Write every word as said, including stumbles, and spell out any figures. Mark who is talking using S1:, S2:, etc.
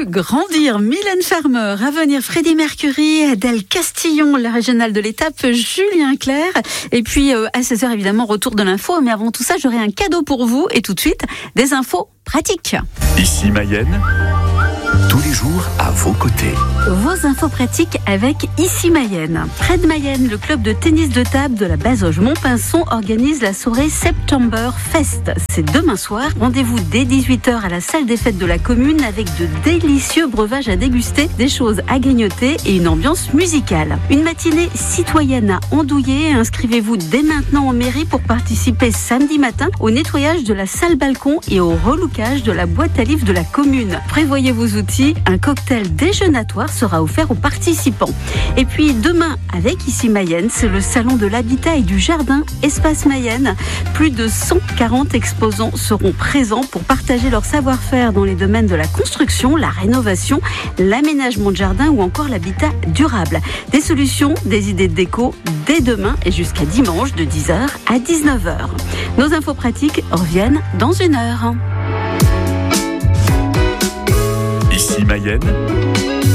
S1: grandir. Mylène Farmer, à venir Freddie Mercury, Adèle Castillon, la régionale de l'étape, Julien Clerc. Et puis euh, à seize heures évidemment, retour de l'info. Mais avant tout ça, j'aurai un cadeau pour vous. Et tout de suite, des infos pratiques.
S2: Ici Mayenne, tous les jours à vos côtés.
S1: Vos infos pratiques avec Ici Mayenne. Près de Mayenne, le club de tennis de table de la Bazoge Montpinçon organise la soirée September Fest. C'est demain soir. Rendez-vous dès dix-huit heures à la salle des fêtes de la commune avec de délicieux breuvages à déguster, des choses à grignoter et une ambiance musicale. Une matinée citoyenne à andouiller. Inscrivez-vous dès maintenant en mairie pour participer samedi matin au nettoyage de la salle balcon et au relookage de la boîte à livres de la commune. Prévoyez vos outils. Un cocktail déjeunatoire sera offert aux participants. Et puis demain, avec Ici Mayenne, c'est le salon de l'habitat et du jardin Espace Mayenne. Plus de cent quarante exposants seront présents pour partager leur savoir-faire dans les domaines de la construction, la rénovation, l'aménagement de jardin ou encore l'habitat durable. Des solutions, des idées de déco dès demain et jusqu'à dimanche de dix heures à dix-neuf heures. Nos infos pratiques reviennent dans une heure.
S2: Ici Mayenne,